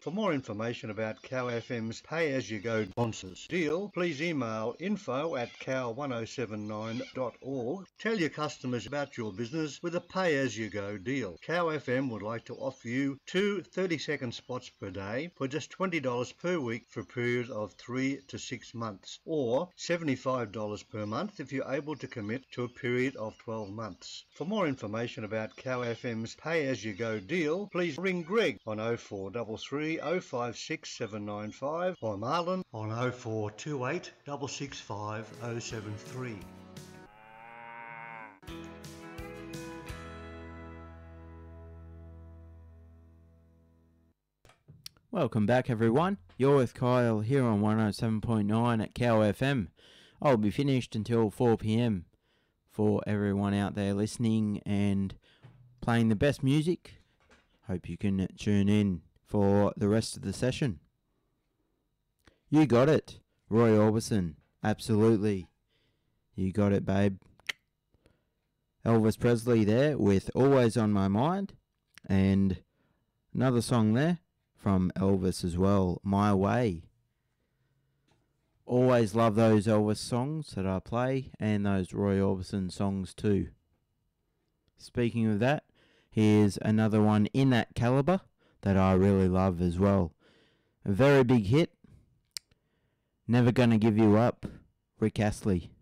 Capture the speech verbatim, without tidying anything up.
For more information about Cow F M's pay-as-you-go sponsors deal, please email info at cow one oh seven nine dot org. Tell your customers about your business with a pay-as-you-go deal. Cow F M would like to offer you two thirty-second spots per day for just twenty dollars per week for a period of three to six months, or seventy-five dollars per month if you're able to commit to a period of twelve months. For more information about Cow F M's pay-as-you-go deal, please ring Greg on oh four three three, oh five six seven nine five or Marlon on oh four two eight, six six five, oh seven three. Welcome back, everyone. You're with Kyle here on one oh seven point nine at Cow F M. I'll be finished until four p m for everyone out there listening and playing the best music. Hope you can tune in for the rest of the session. You got it, Roy Orbison. Absolutely. You got it, babe. Elvis Presley there with Always on My Mind. And another song there from Elvis as well, My Way. Always love those Elvis songs that I play and those Roy Orbison songs too. Speaking of that, here's another one in that calibre that I really love as well. A very big hit. Never Gonna Give You Up, Rick Astley.